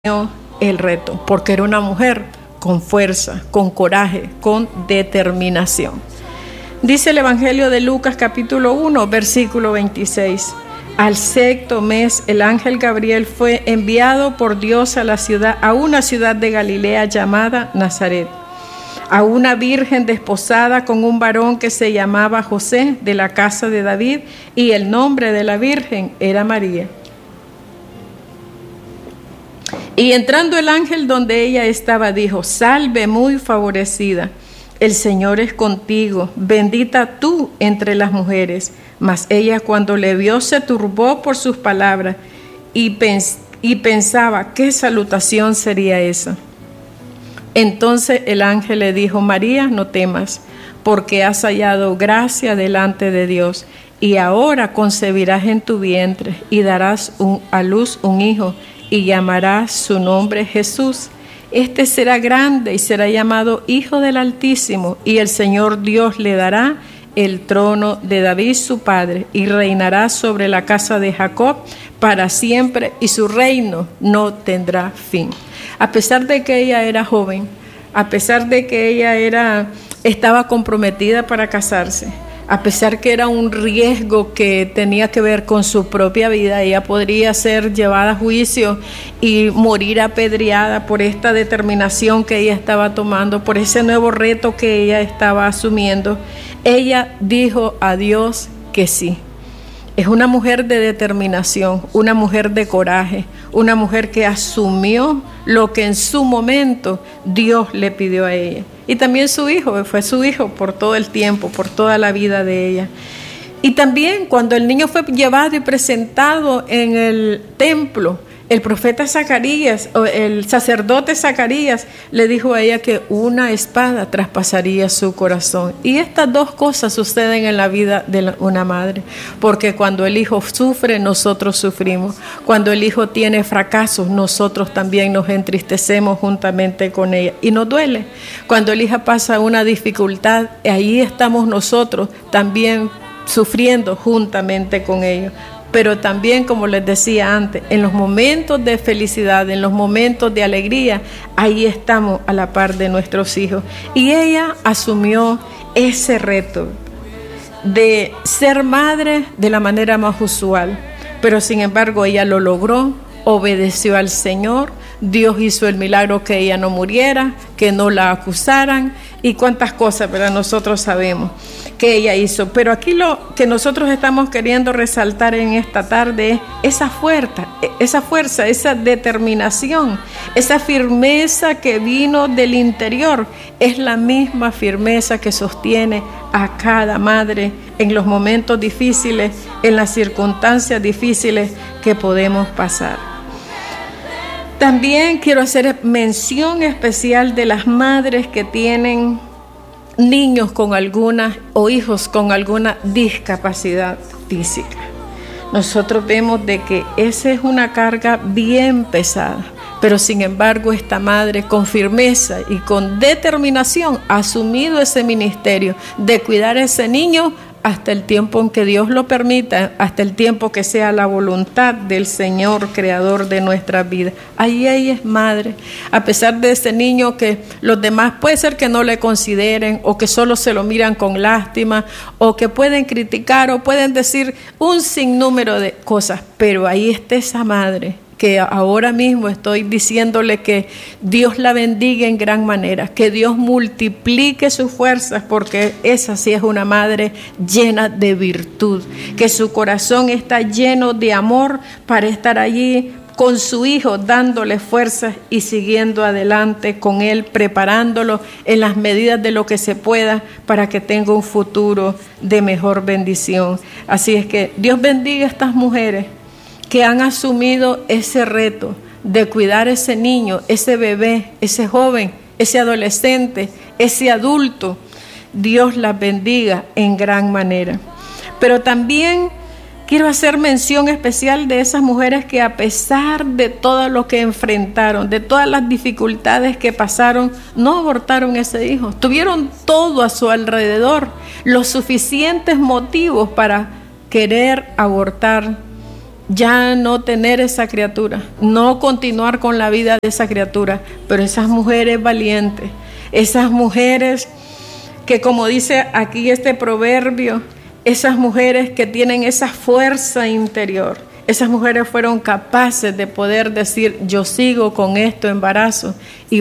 el reto, porque era una mujer con fuerza, con coraje, con determinación. Dice el Evangelio de Lucas capítulo 1, versículo 26. Al sexto mes, el ángel Gabriel fue enviado por Dios a una ciudad de Galilea llamada Nazaret, a una virgen desposada con un varón que se llamaba José, de la casa de David, y el nombre de la virgen era María. Y entrando el ángel donde ella estaba, dijo: Salve, muy favorecida, el Señor es contigo, bendita tú entre las mujeres. Mas ella, cuando le vio, se turbó por sus palabras y pensaba, ¿qué salutación sería esa? Entonces el ángel le dijo: María, no temas, porque has hallado gracia delante de Dios, y ahora concebirás en tu vientre y darás a luz un hijo, y llamarás su nombre Jesús. Este será grande y será llamado Hijo del Altísimo, y el Señor Dios le dará el trono de David su padre, y reinará sobre la casa de Jacob para siempre, y su reino no tendrá fin. A pesar de que ella era joven, a pesar de que ella estaba comprometida para casarse, a pesar que era un riesgo que tenía que ver con su propia vida, ella podría ser llevada a juicio y morir apedreada por esta determinación que ella estaba tomando, por ese nuevo reto que ella estaba asumiendo. Ella dijo a Dios que sí. Es una mujer de determinación, una mujer de coraje, una mujer que asumió lo que en su momento Dios le pidió a ella. Y también su hijo, fue su hijo por todo el tiempo, por toda la vida de ella. Y también cuando el niño fue llevado y presentado en el templo, el profeta Zacarías, o el sacerdote Zacarías, le dijo a ella que una espada traspasaría su corazón. Y estas dos cosas suceden en la vida de una madre, porque cuando el hijo sufre, nosotros sufrimos. Cuando el hijo tiene fracasos, nosotros también nos entristecemos juntamente con ella. Y nos duele. Cuando el hijo pasa una dificultad, ahí estamos nosotros también sufriendo juntamente con ellos. Pero también, como les decía antes, en los momentos de felicidad, en los momentos de alegría, ahí estamos a la par de nuestros hijos. Y ella asumió ese reto de ser madre de la manera más usual, pero sin embargo ella lo logró, obedeció al Señor. Dios hizo el milagro que ella no muriera, que no la acusaran y cuántas cosas, ¿verdad? Nosotros sabemos que ella hizo. Pero aquí lo que nosotros estamos queriendo resaltar en esta tarde es esa fuerza, esa determinación, esa firmeza que vino del interior. Es la misma firmeza que sostiene a cada madre en los momentos difíciles, en las circunstancias difíciles que podemos pasar. También quiero hacer mención especial de las madres que tienen niños con alguna o hijos con alguna discapacidad física. Nosotros vemos de que esa es una carga bien pesada, pero sin embargo esta madre con firmeza y con determinación ha asumido ese ministerio de cuidar a ese niño hasta el tiempo en que Dios lo permita, hasta el tiempo que sea la voluntad del Señor, creador de nuestras vidas. Ahí ella es madre, a pesar de ese niño que los demás puede ser que no le consideren o que solo se lo miran con lástima o que pueden criticar o pueden decir un sinnúmero de cosas, pero ahí está esa madre que ahora mismo estoy diciéndole que Dios la bendiga en gran manera, que Dios multiplique sus fuerzas, porque esa sí es una madre llena de virtud, que su corazón está lleno de amor para estar allí con su hijo, dándole fuerzas y siguiendo adelante con él, preparándolo en las medidas de lo que se pueda para que tenga un futuro de mejor bendición. Así es que Dios bendiga a estas mujeres que han asumido ese reto de cuidar a ese niño, ese bebé, ese joven, ese adolescente, ese adulto. Dios las bendiga en gran manera. Pero también quiero hacer mención especial de esas mujeres que a pesar de todo lo que enfrentaron, de todas las dificultades que pasaron, no abortaron ese hijo. Tuvieron todo a su alrededor, los suficientes motivos para querer abortar ya no tener esa criatura, no continuar con la vida de esa criatura, pero esas mujeres valientes, esas mujeres que, como dice aquí este proverbio, esas mujeres que tienen esa fuerza interior, esas mujeres fueron capaces de poder decir: yo sigo con este embarazo,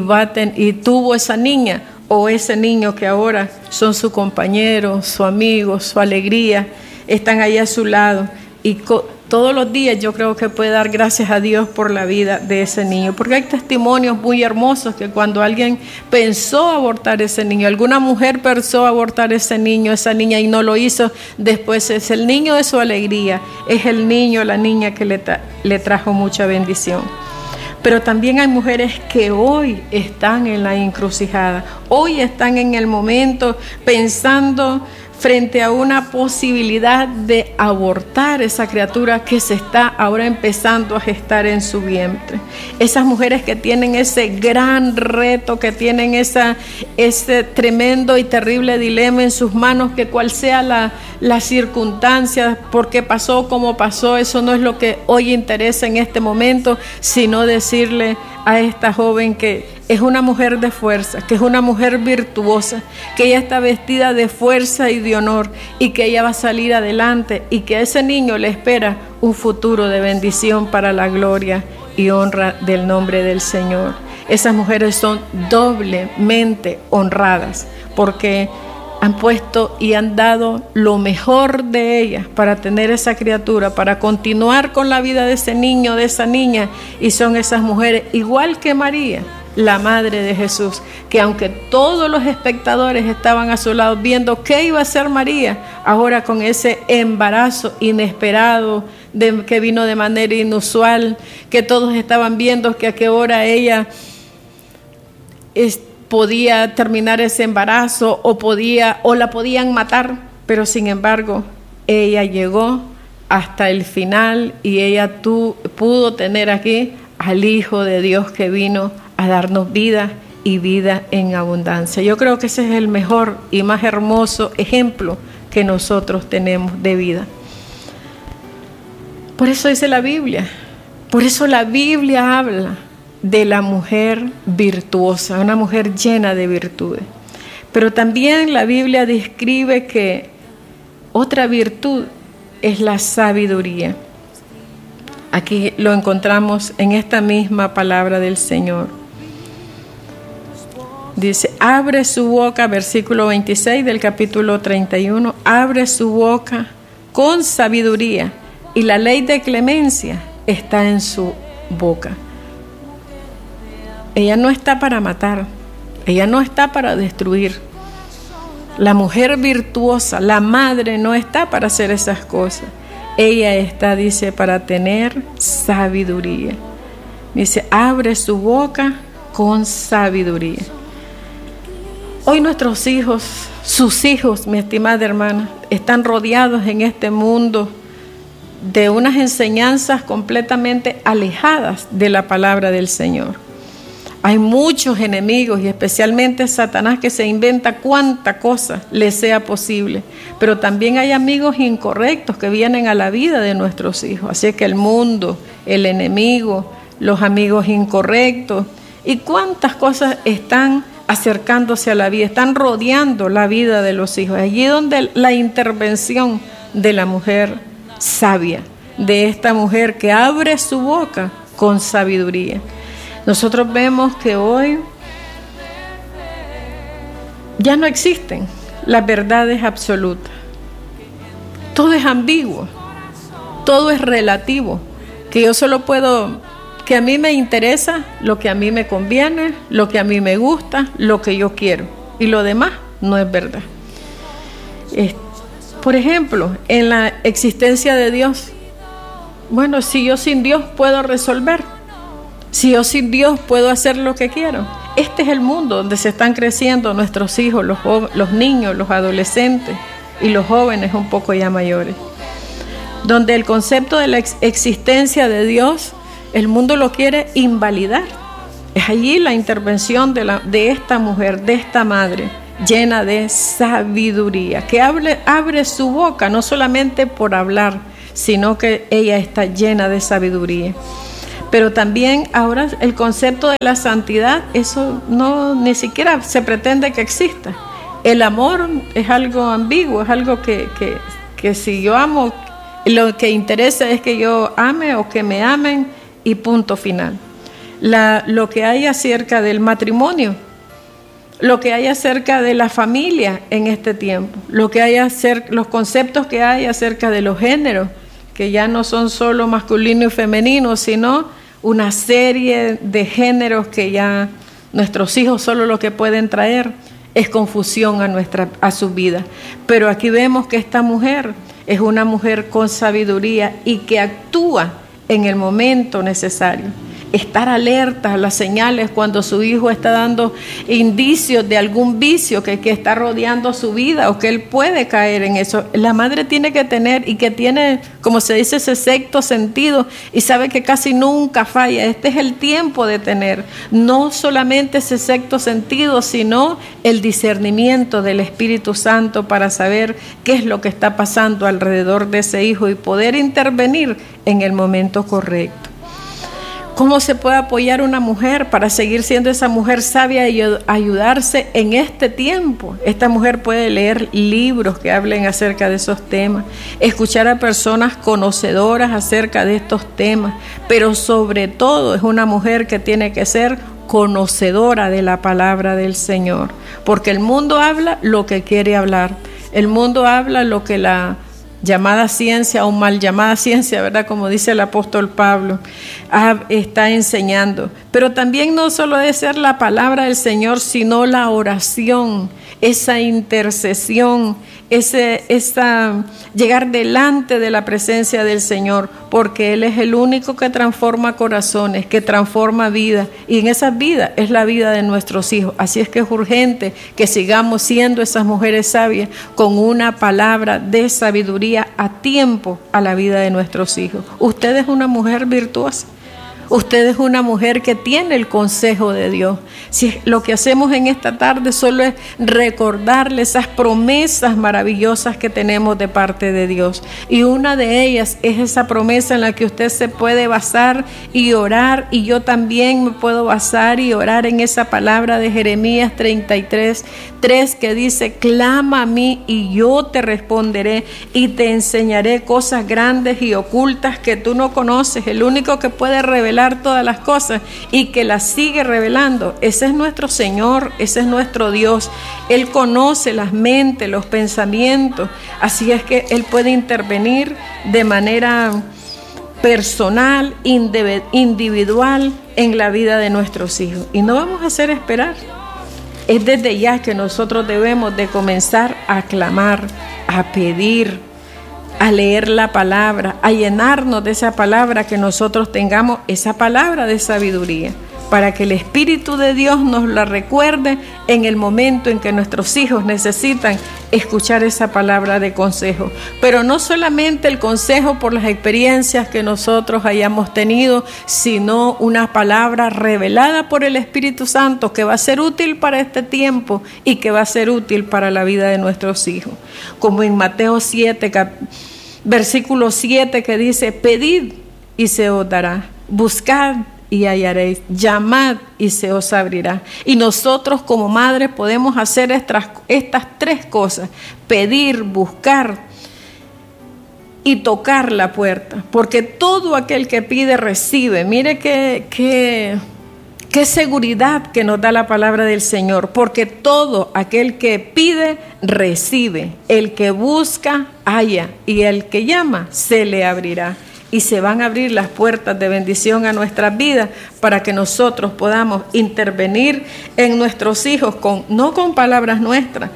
y tuvo esa niña o ese niño que ahora son su compañero, su amigo, su alegría, están ahí a su lado, y todos los días yo creo que puede dar gracias a Dios por la vida de ese niño, porque hay testimonios muy hermosos que cuando alguien pensó abortar ese niño, alguna mujer pensó abortar ese niño, esa niña, y no lo hizo, después es el niño de su alegría, es el niño, la niña que le trajo mucha bendición. Pero también hay mujeres que hoy están en la encrucijada, hoy están en el momento pensando frente a una posibilidad de abortar esa criatura que se está ahora empezando a gestar en su vientre. Esas mujeres que tienen ese gran reto, que tienen ese tremendo y terrible dilema en sus manos, que cual sea la circunstancia, por qué pasó, cómo pasó, eso no es lo que hoy interesa en este momento, sino decirle a esta joven que es una mujer de fuerza, que es una mujer virtuosa, que ella está vestida de fuerza y de honor, y que ella va a salir adelante, y que a ese niño le espera un futuro de bendición para la gloria y honra del nombre del Señor. Esas mujeres son doblemente honradas porque han puesto y han dado lo mejor de ellas para tener esa criatura, para continuar con la vida de ese niño, de esa niña, y son esas mujeres, igual que María, la madre de Jesús, que aunque todos los espectadores estaban a su lado viendo qué iba a hacer María, ahora con ese embarazo inesperado, que vino de manera inusual, que todos estaban viendo que a qué hora ella podía terminar ese embarazo o la podían matar, pero sin embargo ella llegó hasta el final y ella pudo tener aquí al Hijo de Dios que vino a darnos vida y vida en abundancia. Yo creo que ese es el mejor y más hermoso ejemplo que nosotros tenemos de vida. Por eso dice la Biblia, por eso la Biblia habla de la mujer virtuosa, una mujer llena de virtudes. Pero también la Biblia describe que otra virtud es la sabiduría. Aquí lo encontramos en esta misma palabra del Señor. Dice, abre su boca, versículo 26 del capítulo 31, abre su boca con sabiduría y la ley de clemencia está en su boca. Ella no está para matar, ella no está para destruir. La mujer virtuosa, la madre, no está para hacer esas cosas. Ella está, dice, para tener sabiduría. Dice, abre su boca con sabiduría. Hoy nuestros hijos, sus hijos, mi estimada hermana, están rodeados en este mundo de unas enseñanzas completamente alejadas de la palabra del Señor. Hay muchos enemigos y especialmente Satanás que se inventa cuanta cosa le sea posible, pero también hay amigos incorrectos que vienen a la vida de nuestros hijos. Así que el mundo, el enemigo, los amigos incorrectos y cuántas cosas están acercándose a la vida, están rodeando la vida de los hijos. Allí donde la intervención de la mujer sabia, de esta mujer que abre su boca con sabiduría. Nosotros vemos que hoy ya no existen las verdades absolutas. Todo es ambiguo, todo es relativo, que yo solo puedo, que a mí me interesa lo que a mí me conviene, lo que a mí me gusta, lo que yo quiero, y lo demás no es verdad. Por ejemplo, en la existencia de Dios, bueno, si yo sin Dios puedo resolver, si yo sin Dios puedo hacer lo que quiero. Este es el mundo donde se están creciendo nuestros hijos, los niños, los adolescentes y los jóvenes un poco ya mayores. Donde el concepto de la existencia de Dios, el mundo lo quiere invalidar. Es allí la intervención de esta mujer, de esta madre, llena de sabiduría, que abre su boca no solamente por hablar, sino que ella está llena de sabiduría. Pero también ahora el concepto de la santidad, eso no ni siquiera se pretende que exista. El amor es algo ambiguo, es algo que si yo amo, lo que interesa es que yo ame o que me amen y punto final. Lo que hay acerca del matrimonio, lo que hay acerca de la familia en este tiempo, los conceptos que hay acerca de los géneros, que ya no son solo masculino y femenino, sino una serie de géneros que ya nuestros hijos solo lo que pueden traer es confusión a su vida. Pero aquí vemos que esta mujer es una mujer con sabiduría y que actúa en el momento necesario. Estar alerta a las señales cuando su hijo está dando indicios de algún vicio que está rodeando su vida o que él puede caer en eso. La madre tiene que tener y que tiene, como se dice, ese sexto sentido y sabe que casi nunca falla. Este es el tiempo de tener no solamente ese sexto sentido, sino el discernimiento del Espíritu Santo para saber qué es lo que está pasando alrededor de ese hijo y poder intervenir en el momento correcto. ¿Cómo se puede apoyar una mujer para seguir siendo esa mujer sabia y ayudarse en este tiempo? Esta mujer puede leer libros que hablen acerca de esos temas, escuchar a personas conocedoras acerca de estos temas, pero sobre todo es una mujer que tiene que ser conocedora de la palabra del Señor, porque el mundo habla lo que quiere hablar, el mundo habla lo que la llamada ciencia o mal llamada ciencia, ¿verdad? Como dice el apóstol Pablo, está enseñando. Pero también no solo debe ser la palabra del Señor, sino la oración, esa intercesión, llegar delante de la presencia del Señor, porque Él es el único que transforma corazones, que transforma vidas, y en esa vida es la vida de nuestros hijos. Así es que es urgente que sigamos siendo esas mujeres sabias con una palabra de sabiduría a tiempo a la vida de nuestros hijos. Usted es una mujer virtuosa. Usted es una mujer que tiene el consejo de Dios. Si lo que hacemos en esta tarde solo es recordarle esas promesas maravillosas que tenemos de parte de Dios. Y una de ellas es esa promesa en la que usted se puede basar y orar. Y yo también me puedo basar y orar en esa palabra de Jeremías 33:3 que dice: clama a mí y yo te responderé y te enseñaré cosas grandes y ocultas que tú no conoces. El único que puede revelar todas las cosas y que las sigue revelando, ese es nuestro Señor, ese es nuestro Dios. Él conoce las mentes, los pensamientos, así es que Él puede intervenir de manera personal, individual en la vida de nuestros hijos, y no vamos a hacer esperar. Es desde ya que nosotros debemos de comenzar a clamar, a pedir, a leer la palabra, a llenarnos de esa palabra, que nosotros tengamos esa palabra de sabiduría, para que el Espíritu de Dios nos la recuerde en el momento en que nuestros hijos necesitan escuchar esa palabra de consejo. Pero no solamente el consejo por las experiencias que nosotros hayamos tenido, sino una palabra revelada por el Espíritu Santo que va a ser útil para este tiempo y que va a ser útil para la vida de nuestros hijos. Como en Mateo 7, versículo 7, que dice: pedid y se os dará, buscad y hallaréis, llamad y se os abrirá. Y nosotros como madres podemos hacer estas tres cosas: pedir, buscar y tocar la puerta, porque todo aquel que pide recibe. Mire qué seguridad que nos da la palabra del Señor, porque todo aquel que pide recibe, el que busca halla, y el que llama se le abrirá. Y se van a abrir las puertas de bendición a nuestras vidas para que nosotros podamos intervenir en nuestros hijos no con palabras nuestras,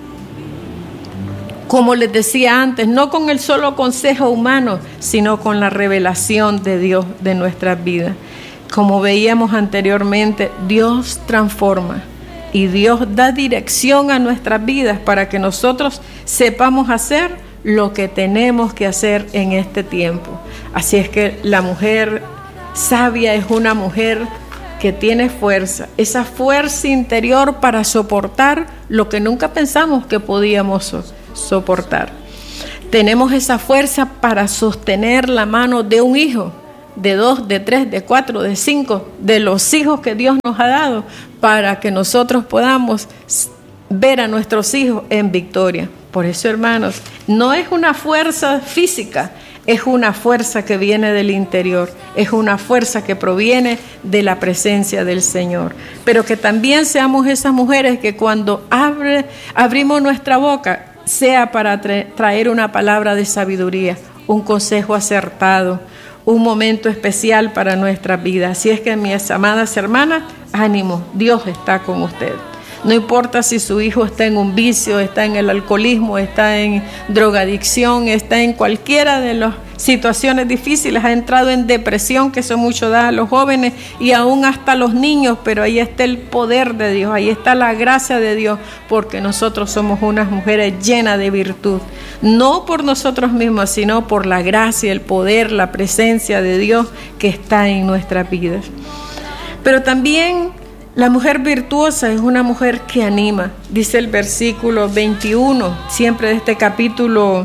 como les decía antes, no con el solo consejo humano, sino con la revelación de Dios de nuestras vidas. Como veíamos anteriormente, Dios transforma y Dios da dirección a nuestras vidas para que nosotros sepamos hacer lo que tenemos que hacer en este tiempo. Así es que la mujer sabia es una mujer que tiene fuerza, esa fuerza interior para soportar lo que nunca pensamos que podíamos soportar. tenemos esa fuerza para sostener la mano de un hijo, de 2, de 3, de 4, de 5, de los hijos que Dios nos ha dado, para que nosotros podamos ver a nuestros hijos en victoria. Por eso, hermanos, no es una fuerza física, es una fuerza que viene del interior, es una fuerza que proviene de la presencia del Señor. Pero que también seamos esas mujeres que cuando abrimos nuestra boca, sea para traer una palabra de sabiduría, un consejo acertado, un momento especial para nuestra vida. Así es que, mis amadas hermanas, ánimo, Dios está con ustedes. No importa si su hijo está en un vicio, está en el alcoholismo, está en drogadicción, está en cualquiera de las situaciones difíciles, ha entrado en depresión, que eso mucho da a los jóvenes y aún hasta a los niños, pero ahí está el poder de Dios, ahí está la gracia de Dios, porque nosotros somos unas mujeres llenas de virtud, no por nosotros mismos, sino por la gracia, el poder, la presencia de Dios que está en nuestras vidas. Pero también la mujer virtuosa es una mujer que anima, dice el versículo 21, siempre de este capítulo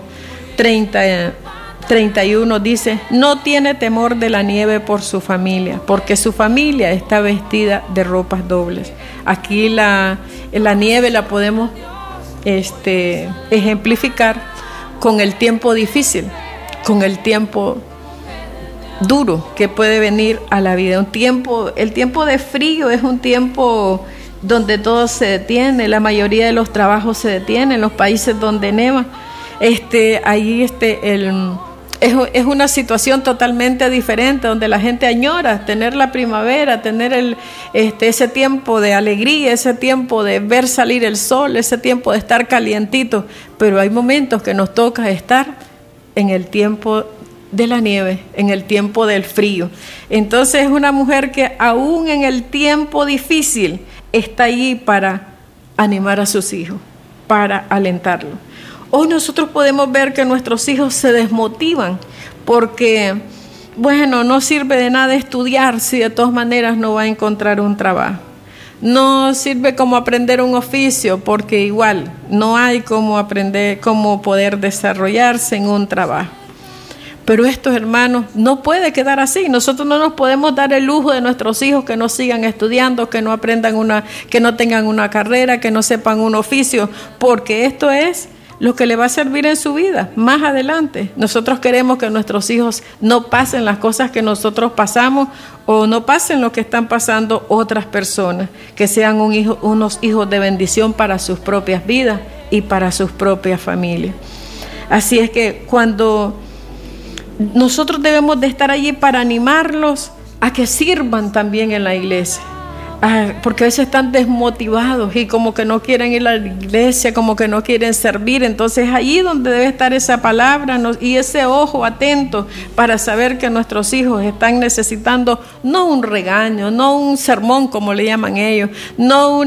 31, dice: no tiene temor de la nieve por su familia, porque su familia está vestida de ropas dobles. Aquí la nieve la podemos ejemplificar con el tiempo difícil, con el tiempo duro que puede venir a la vida. El tiempo de frío es un tiempo donde todo se detiene, la mayoría de los trabajos se detienen, en los países donde neva. Es una situación totalmente diferente, donde la gente añora tener la primavera, tener ese tiempo de alegría, ese tiempo de ver salir el sol, ese tiempo de estar calientito, pero hay momentos que nos toca estar en el tiempo de la nieve, en el tiempo del frío. Entonces es una mujer que aún en el tiempo difícil está allí para animar a sus hijos, para alentarlos. Hoy nosotros podemos ver que nuestros hijos se desmotivan porque, bueno, no sirve de nada estudiar si de todas maneras no va a encontrar un trabajo. No sirve como aprender un oficio porque igual no hay cómo poder desarrollarse en un trabajo. Pero esto, hermanos, no puede quedar así. Nosotros no nos podemos dar el lujo de nuestros hijos que no sigan estudiando, que no aprendan que no tengan una carrera, que no sepan un oficio, porque esto es lo que le va a servir en su vida más adelante. Nosotros queremos que nuestros hijos no pasen las cosas que nosotros pasamos o no pasen lo que están pasando otras personas, que sean unos hijos de bendición para sus propias vidas y para sus propias familias. Así es que cuando nosotros debemos de estar allí para animarlos a que sirvan también en la iglesia, porque a veces están desmotivados y como que no quieren ir a la iglesia, como que no quieren servir. Entonces allí donde debe estar esa palabra y ese ojo atento para saber que nuestros hijos están necesitando no un regaño, no un sermón como le llaman ellos, no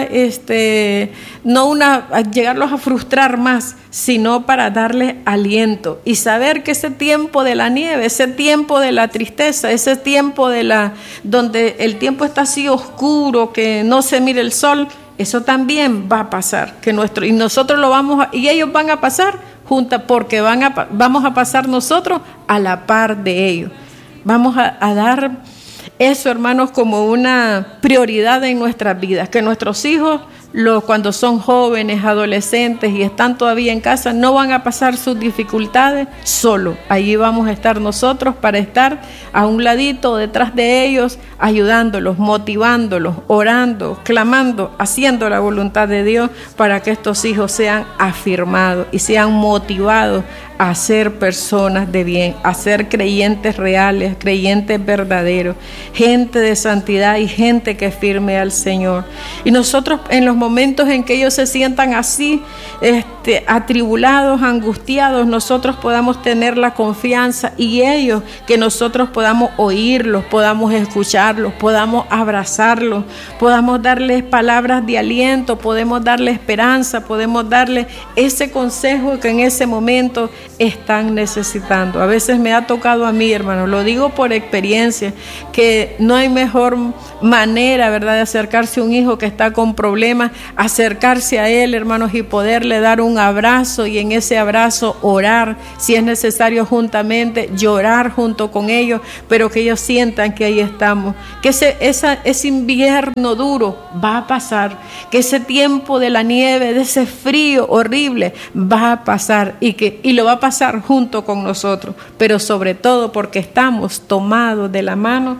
llegarlos a frustrar más, sino para darles aliento y saber que ese tiempo de la nieve, ese tiempo de la tristeza, ese tiempo donde el tiempo está así oscuro, que no se mire el sol, eso también va a pasar, y nosotros y ellos van a pasar juntos, porque vamos a pasar nosotros a la par de ellos. Vamos a dar eso, hermanos, como una prioridad en nuestras vidas, que nuestros hijos, cuando son jóvenes, adolescentes y están todavía en casa, no van a pasar sus dificultades solo. Allí vamos a estar nosotros para estar a un ladito, detrás de ellos, ayudándolos, motivándolos, orando, clamando, haciendo la voluntad de Dios para que estos hijos sean afirmados y sean motivados a ser personas de bien, a ser creyentes reales, creyentes verdaderos, gente de santidad y gente que firme al Señor. Y nosotros, en los momentos en que ellos se sientan así, atribulados, angustiados, nosotros podamos tener la confianza, y ellos, que nosotros podamos oírlos, podamos escucharlos, podamos abrazarlos, podamos darles palabras de aliento, podemos darles esperanza, podemos darles ese consejo que en ese momento están necesitando. A veces me ha tocado a mí, hermano, lo digo por experiencia, que no hay mejor manera, ¿verdad?, de acercarse a un hijo que está con problemas acercarse a Él, hermanos, y poderle dar un abrazo, y en ese abrazo orar, si es necesario juntamente, llorar junto con ellos, pero que ellos sientan que ahí estamos, que ese invierno duro va a pasar, que ese tiempo de la nieve, de ese frío horrible va a pasar, y lo va a pasar junto con nosotros, pero sobre todo porque estamos tomados de la mano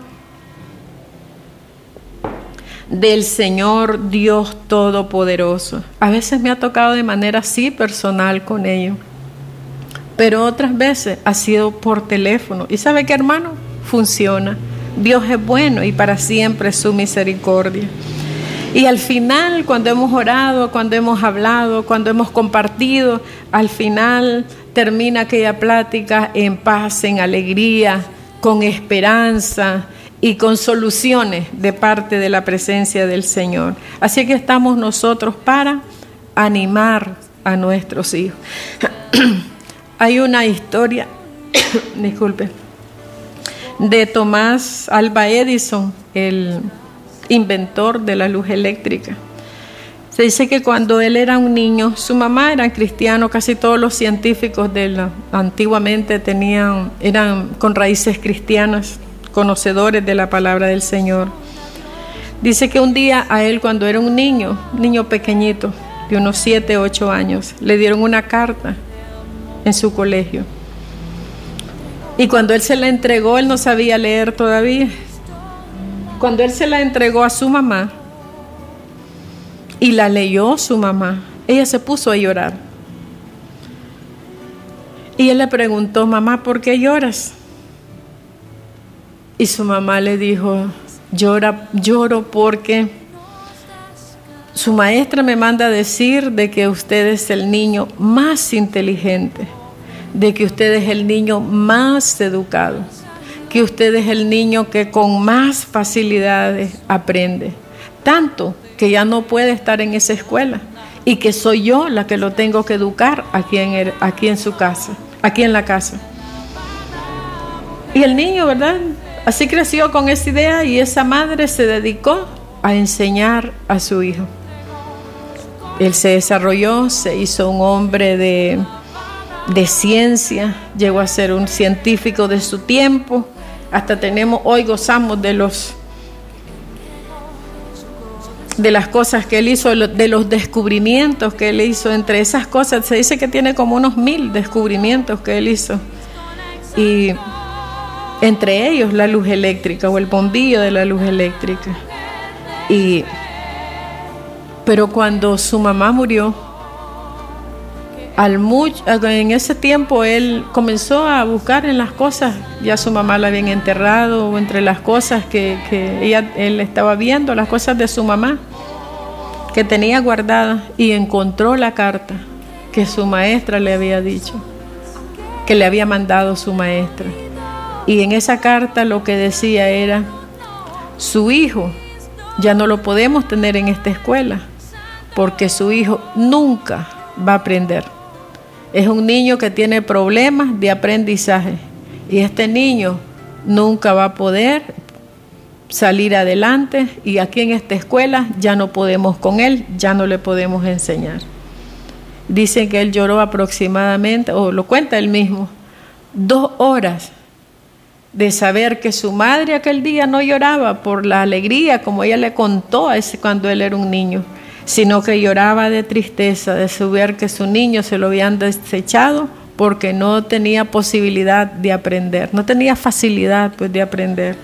del Señor Dios Todopoderoso. A veces me ha tocado de manera así personal con ellos, pero otras veces ha sido por teléfono. ¿Y sabe qué, hermano? Funciona. Dios es bueno y para siempre es su misericordia. Y al final, cuando hemos orado, cuando hemos hablado, cuando hemos compartido, al final termina aquella plática en paz, en alegría, con esperanza y con soluciones de parte de la presencia del Señor. Así que estamos nosotros para animar a nuestros hijos. Hay una historia, disculpe, de Tomás Alva Edison, el inventor de la luz eléctrica. Se dice que cuando él era un niño, su mamá era cristiano, casi todos los científicos antiguamente eran con raíces cristianas, conocedores de la palabra del Señor. Dice que un día a él, cuando era un niño pequeñito, de unos 7, 8 años, le dieron una carta en su colegio. Y cuando él se la entregó, él no sabía leer todavía. Cuando él se la entregó a su mamá y la leyó su mamá, ella se puso a llorar. Y él le preguntó: mamá, ¿por qué lloras? Y su mamá le dijo: lloro porque su maestra me manda a decir de que usted es el niño más inteligente, de que usted es el niño más educado, que usted es el niño que con más facilidades aprende, tanto que ya no puede estar en esa escuela y que soy yo la que lo tengo que educar aquí en su casa, aquí en la casa. Y el niño, ¿verdad?, así creció con esa idea, y esa madre se dedicó a enseñar a su hijo. Él se desarrolló, se hizo un hombre de ciencia, llegó a ser un científico de su tiempo. Hasta hoy gozamos de las cosas que él hizo, de los descubrimientos que él hizo. Entre esas cosas se dice que tiene como unos 1000 descubrimientos que él hizo, y entre ellos la luz eléctrica, o el bombillo de la luz eléctrica. Pero cuando su mamá murió, en ese tiempo él comenzó a buscar en las cosas, ya su mamá la habían enterrado, o entre las cosas que él estaba viendo, las cosas de su mamá que tenía guardadas, y encontró la carta que su maestra le había dicho, que le había mandado su maestra. Y en esa carta lo que decía era: su hijo ya no lo podemos tener en esta escuela, porque su hijo nunca va a aprender. Es un niño que tiene problemas de aprendizaje, y este niño nunca va a poder salir adelante, y aquí en esta escuela ya no podemos con él, ya no le podemos enseñar. Dicen que él lloró aproximadamente, o lo cuenta él mismo, 2 horas de saber que su madre aquel día no lloraba por la alegría, como ella le contó cuando él era un niño, sino que lloraba de tristeza de saber que su niño se lo habían desechado porque no tenía posibilidad de aprender, no tenía facilidad de aprender.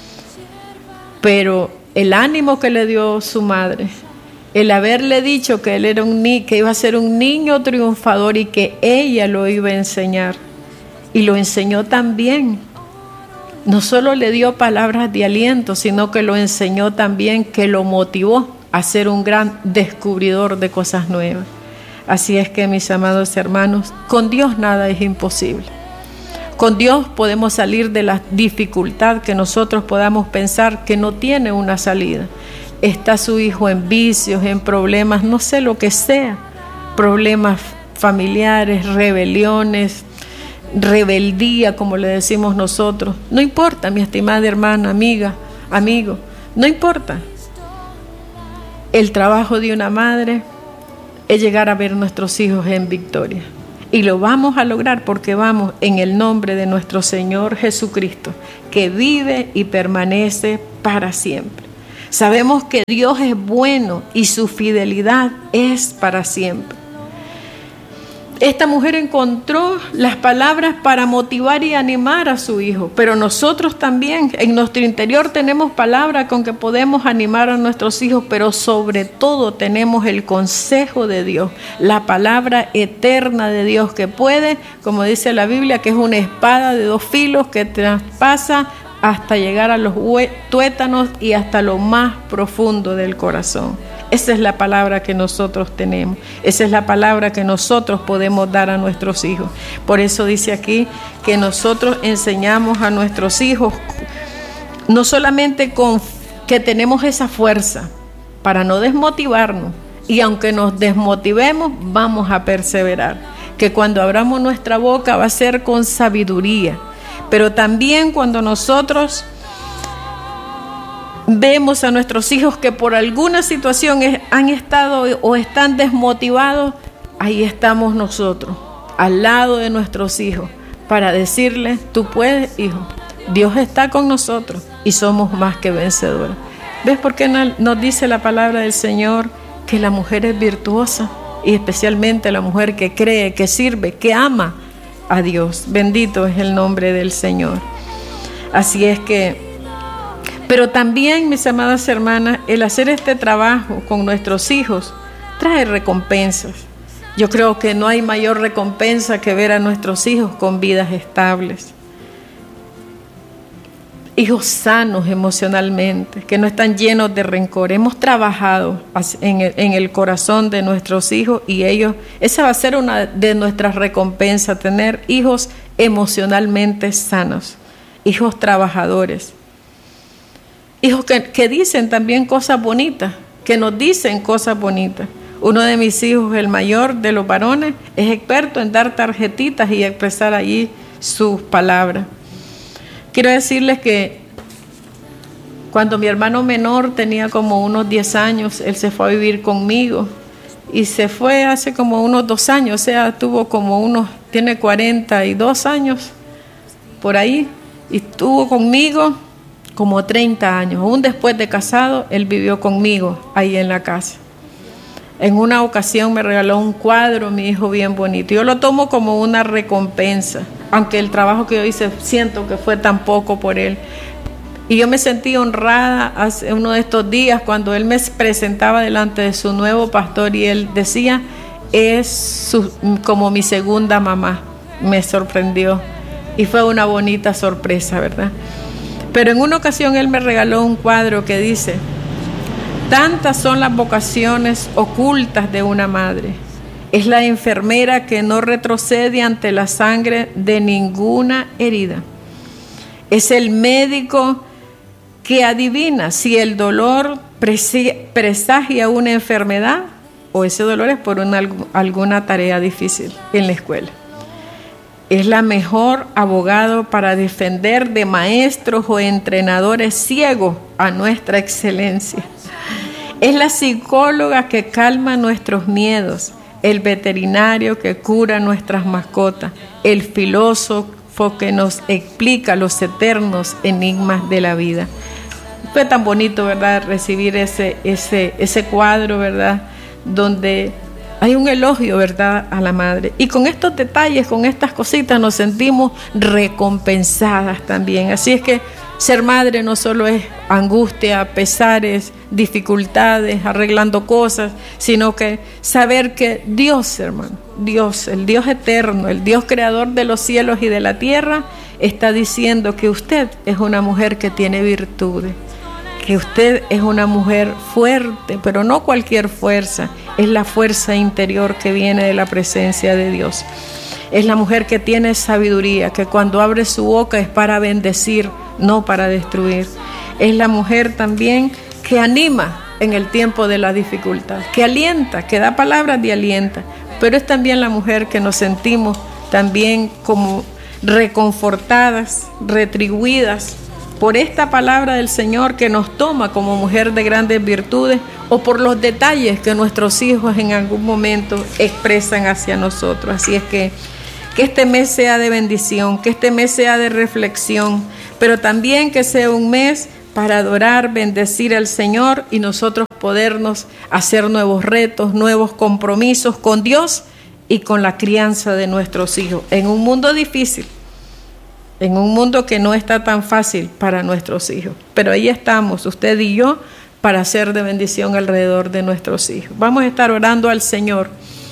Pero el ánimo que le dio su madre, el haberle dicho que él era que iba a ser un niño triunfador y que ella lo iba a enseñar, y lo enseñó también. No solo le dio palabras de aliento, sino que lo enseñó también, que lo motivó a ser un gran descubridor de cosas nuevas. Así es que, mis amados hermanos, con Dios nada es imposible. Con Dios podemos salir de la dificultad que nosotros podamos pensar que no tiene una salida. Está su hijo en vicios, en problemas, no sé lo que sea, problemas familiares, rebeliones, rebeldía, como le decimos nosotros. No importa, mi estimada hermana, amiga, amigo, no importa. El trabajo de una madre es llegar a ver nuestros hijos en victoria. Y lo vamos a lograr porque vamos en el nombre de nuestro Señor Jesucristo, que vive y permanece para siempre. Sabemos que Dios es bueno y su fidelidad es para siempre. Esta mujer encontró las palabras para motivar y animar a su hijo, pero nosotros también en nuestro interior tenemos palabras con que podemos animar a nuestros hijos, pero sobre todo tenemos el consejo de Dios, la palabra eterna de Dios que puede, como dice la Biblia, que es una espada de 2 filos que traspasa hasta llegar a los tuétanos y hasta lo más profundo del corazón. Esa es la palabra que nosotros tenemos. Esa es la palabra que nosotros podemos dar a nuestros hijos. Por eso dice aquí que nosotros enseñamos a nuestros hijos no solamente con que tenemos esa fuerza para no desmotivarnos, y aunque nos desmotivemos vamos a perseverar, que cuando abramos nuestra boca va a ser con sabiduría, pero también cuando nosotros vemos a nuestros hijos que por alguna situación han estado o están desmotivados, ahí estamos nosotros, al lado de nuestros hijos, para decirles: tú puedes, hijo, Dios está con nosotros y somos más que vencedores. ¿Ves por qué nos dice la palabra del Señor que la mujer es virtuosa? Y especialmente la mujer que cree, que sirve, que ama a Dios. Bendito es el nombre del Señor. Así es que, pero también, mis amadas hermanas, el hacer este trabajo con nuestros hijos trae recompensas. Yo creo que no hay mayor recompensa que ver a nuestros hijos con vidas estables. Hijos sanos emocionalmente, que no están llenos de rencor. Hemos trabajado en el corazón de nuestros hijos y ellos, esa va a ser una de nuestras recompensas, tener hijos emocionalmente sanos, hijos trabajadores. Hijos que dicen también cosas bonitas, que nos dicen cosas bonitas. Uno de mis hijos, el mayor de los varones, es experto en dar tarjetitas y expresar allí sus palabras. Quiero decirles que cuando mi hermano menor tenía como unos 10 años, él se fue a vivir conmigo y se fue hace como unos 2 años, o sea, tiene 42 años por ahí, y estuvo conmigo como 30 años. Aún después de casado, él vivió conmigo ahí en la casa. En una ocasión me regaló un cuadro, mi hijo, bien bonito. Yo lo tomo como una recompensa, aunque el trabajo que yo hice siento que fue tan poco por él. Y yo me sentí honrada hace uno de estos días cuando él me presentaba delante de su nuevo pastor y él decía: como mi segunda mamá. Me sorprendió y fue una bonita sorpresa, ¿verdad? Pero en una ocasión él me regaló un cuadro que dice: tantas son las vocaciones ocultas de una madre. Es la enfermera que no retrocede ante la sangre de ninguna herida. Es el médico que adivina si el dolor presagia una enfermedad o ese dolor es por alguna tarea difícil en la escuela. Es la mejor abogado para defender de maestros o entrenadores ciegos a nuestra excelencia. Es la psicóloga que calma nuestros miedos, el veterinario que cura nuestras mascotas, el filósofo que nos explica los eternos enigmas de la vida. Fue tan bonito, ¿verdad?, recibir ese cuadro, ¿verdad?, donde hay un elogio, ¿verdad?, a la madre. Y con estos detalles, con estas cositas, nos sentimos recompensadas también. Así es que ser madre no solo es angustia, pesares, dificultades, arreglando cosas, sino que saber que Dios, hermano, Dios, el Dios eterno, el Dios creador de los cielos y de la tierra, está diciendo que usted es una mujer que tiene virtudes, que usted es una mujer fuerte, pero no cualquier fuerza, es la fuerza interior que viene de la presencia de Dios. Es la mujer que tiene sabiduría, que cuando abre su boca es para bendecir, no para destruir. Es la mujer también que anima en el tiempo de la dificultad, que alienta, que da palabras de aliento, pero es también la mujer que nos sentimos también como reconfortadas, retribuidas por esta palabra del Señor que nos toma como mujer de grandes virtudes, o por los detalles que nuestros hijos en algún momento expresan hacia nosotros. Así es que este mes sea de bendición, que este mes sea de reflexión, pero también que sea un mes para adorar, bendecir al Señor y nosotros podernos hacer nuevos retos, nuevos compromisos con Dios y con la crianza de nuestros hijos en un mundo difícil, en un mundo que no está tan fácil para nuestros hijos. Pero ahí estamos, usted y yo, para ser de bendición alrededor de nuestros hijos. Vamos a estar orando al Señor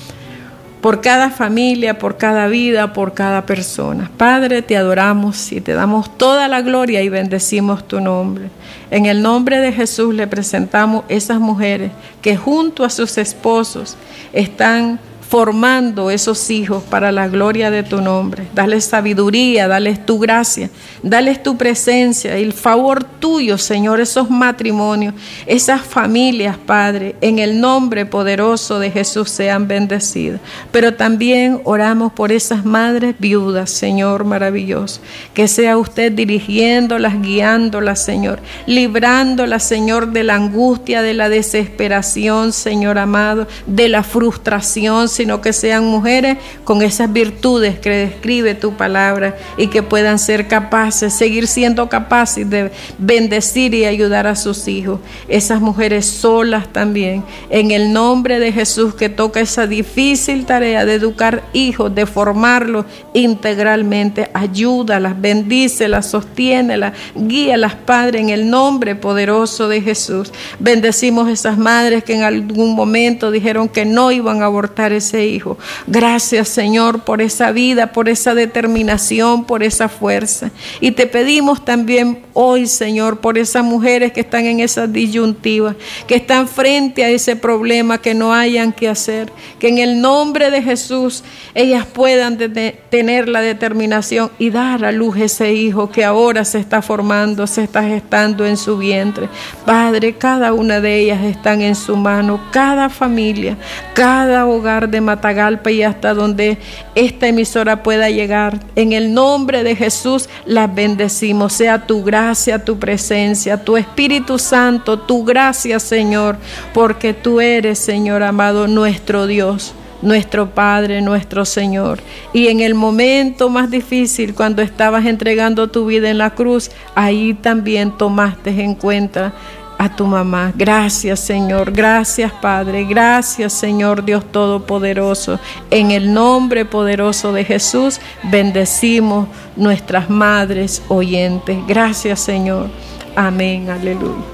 por cada familia, por cada vida, por cada persona. Padre, te adoramos y te damos toda la gloria y bendecimos tu nombre. En el nombre de Jesús le presentamos esas mujeres que junto a sus esposos están formando esos hijos para la gloria de tu nombre. Dales sabiduría, dales tu gracia, dales tu presencia y el favor tuyo, Señor, esos matrimonios, esas familias, Padre, en el nombre poderoso de Jesús sean bendecidas. Pero también oramos por esas madres viudas, Señor maravilloso, que sea usted dirigiéndolas, guiándolas, Señor, librándolas, Señor, de la angustia, de la desesperación, Señor amado, de la frustración, sino que sean mujeres con esas virtudes que describe tu palabra y que puedan ser capaces, seguir siendo capaces de bendecir y ayudar a sus hijos. Esas mujeres solas también, en el nombre de Jesús, que toca esa difícil tarea de educar hijos, de formarlos integralmente. Ayúdalas, bendícelas, sostiénelas, guíalas, Padre, en el nombre poderoso de Jesús. Bendecimos esas madres que en algún momento dijeron que no iban a abortar ese hijo. Gracias, Señor, por esa vida, por esa determinación, por esa fuerza. Y te pedimos también hoy, Señor, por esas mujeres que están en esas disyuntivas, que están frente a ese problema que no hayan que hacer, que en el nombre de Jesús ellas puedan tener la determinación y dar a luz ese hijo que ahora se está formando, se está gestando en su vientre. Padre, cada una de ellas están en su mano, cada familia, cada hogar de Matagalpa y hasta donde esta emisora pueda llegar. En el nombre de Jesús las bendecimos. Sea tu gracia, tu presencia, tu Espíritu Santo, tu gracia, Señor, porque tú eres, Señor amado, nuestro Dios, nuestro Padre, nuestro Señor. Y en el momento más difícil, cuando estabas entregando tu vida en la cruz, ahí también tomaste en cuenta a tu mamá. Gracias, Señor, gracias, Padre, gracias, Señor Dios Todopoderoso. En el nombre poderoso de Jesús bendecimos nuestras madres oyentes. Gracias, Señor. Amén, aleluya.